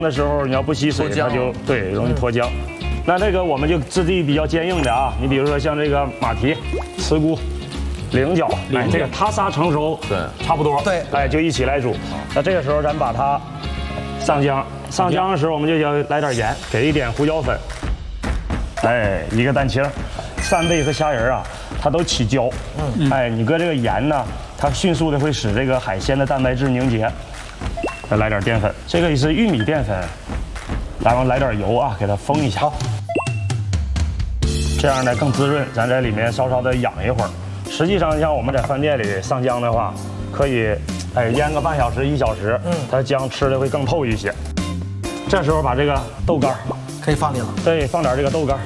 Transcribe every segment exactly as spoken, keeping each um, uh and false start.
的时候你要不吸水，它就对容易脱浆。那这个我们就质地比较坚硬的啊，你比如说像这个马蹄、茨菇、菱角，哎，这个它仨成熟，对，差不多，对，哎，就一起来煮。那这个时候咱把它上浆，上浆的时候我们就要来点盐，给一点胡椒粉，哎，一个蛋清，扇贝和虾仁啊，它都起胶，嗯，哎，你搁这个盐呢，它迅速的会使这个海鲜的蛋白质凝结。再来点淀粉，这个是玉米淀粉，然后来点油啊，给它封一下。好，这样呢更滋润，咱在里面稍稍的养一会儿。实际上，像我们在饭店里上浆的话，可以哎腌个半小时、一小时，嗯，它浆吃的会更透一些。这时候把这个豆干可以放里了， 对，放点这个豆干。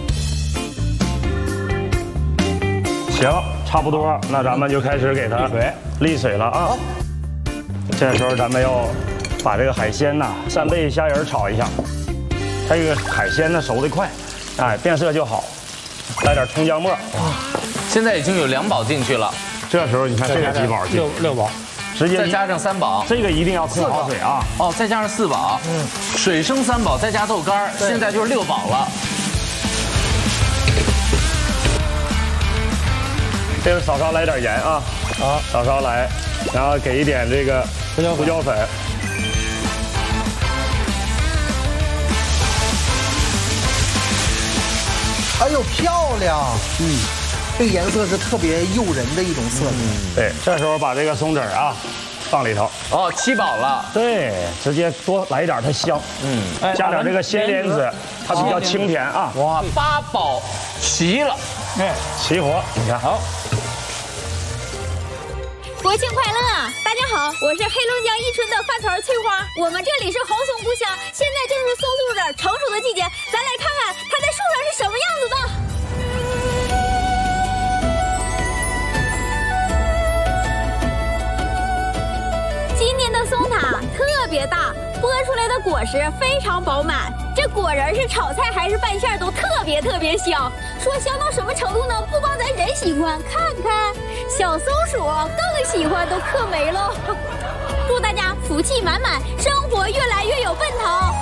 行，差不多，那咱们就开始给它沥水了啊。这时候咱们要把这个海鲜呐，扇贝、虾仁炒一下。它这个海鲜呢熟得快，哎，变色就好。来点葱姜末。 现在已经有两宝进去了。 这时候你看这个几宝进， 六六宝， 直接再加上三宝。 这个一定要控好水啊。 哦，再加上四宝。嗯，水生三宝，再加豆干，现在就是六宝了。 这个稍稍来点盐啊，啊，稍稍来，然后给一点这个胡椒胡椒粉。 哎呦，漂亮！嗯，这个颜色是特别诱人的一种色彩。 嗯，对，这时候把这个松子啊放里头。 哦，七宝了。 对，直接多来一点，它香。嗯，加点这个鲜莲子，它比较清甜啊。 哇，八宝齐了， 哎，齐活，你看好。 国庆快乐啊！大家好，我是黑龙江伊春的饭团翠花，我们这里是红松故乡，现在正是松露的成熟的季节，咱来看看它在树上是什么样子的。今年的松塔特别大，剥出来的果实非常饱满，这果仁是炒菜还是拌馅都特别特别香。说香到什么程度呢？不光咱人喜欢，看看小松鼠更喜欢，都嗑没了。祝大家福气满满，生活越来越有奔头。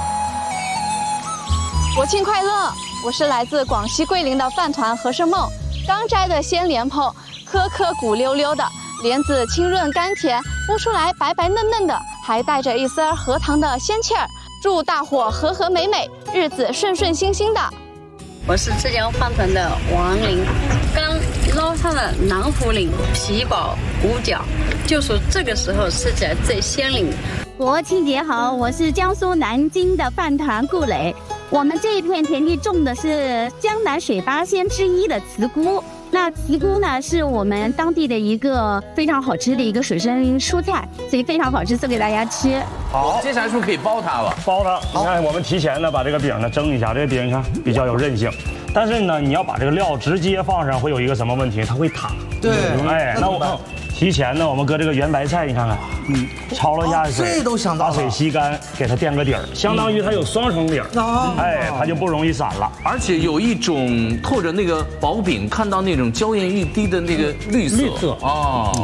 国庆快乐！我是来自广西桂林的饭团和盛梦，刚摘的鲜莲蓬，颗颗鼓溜溜的，莲子清润甘甜，剥出来白白嫩嫩的，还带着一丝荷塘的鲜气儿。祝大伙和和美美，日子顺顺心心的。 我是浙江饭团的王玲，刚捞上了南湖鳞，皮薄骨角，就说这个时候吃起来最鲜灵。 国庆节好，我是江苏南京的饭团顾磊。我们这一片田地种的是江南水八仙之一的茨菇。那茨菇呢，是我们当地的一个非常好吃的一个水生蔬菜，所以非常好吃，送给大家吃。 好，接下来是不是可以包它了？ 包它，你看我们提前呢把这个饼呢蒸一下，这个饼你看比较有韧性，但是呢你要把这个料直接放上，会有一个什么问题？它会塌。对，哎，那我提前呢，我们搁这个圆白菜，你看看，嗯，焯了一下水， 这都想到了， 把水吸干，给它垫个底儿，相当于它有双层底儿，哎，它就不容易散了。 而且有一种透着那个薄饼，看到那种娇艳欲滴的那个绿色，绿色哦。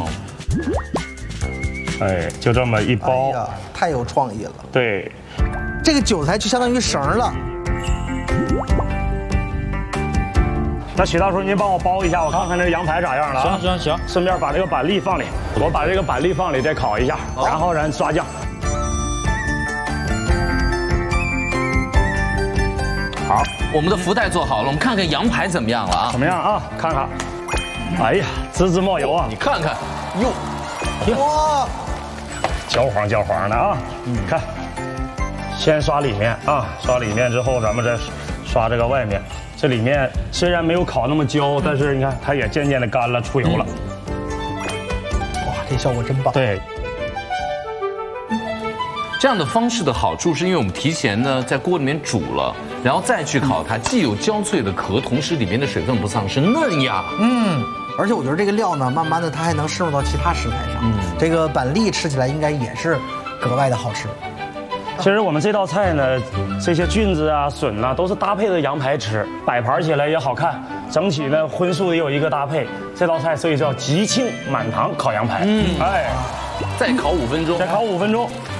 哎，就这么一包， 哎呀，太有创意了。 对， 这个韭菜就相当于绳了。 那许大叔，您帮我包一下，我看看这羊排咋样了啊？ 行行行， 顺便把这个板栗放里，我把这个板栗放里再烤一下，然后咱刷酱。好， 我们的福袋做好了，我们看看羊排怎么样了啊？ 怎么样啊？看看，哎呀，滋滋冒油啊！ 你看看，哟， 哇， 焦黄焦黄的啊！嗯，看，先刷里面啊，刷里面之后，咱们再刷这个外面。这里面虽然没有烤那么焦，但是你看它也渐渐的干了，出油了。 哇，这效果真棒！ 对， 这样的方式的好处是因为我们提前呢在锅里面煮了，然后再去烤它，既有焦脆的壳，同时里面的水分不丧失，嫩呀。 嗯，而且我觉得这个料呢，慢慢的它还能渗入到其他食材上。嗯，这个板栗吃起来应该也是格外的好吃。 其实我们这道菜呢，这些菌子啊、笋啊，都是搭配的羊排吃，摆盘起来也好看，整体呢荤素也有一个搭配。这道菜所以叫吉庆满堂烤羊排。嗯，哎， 再烤五分钟， 再烤五分钟。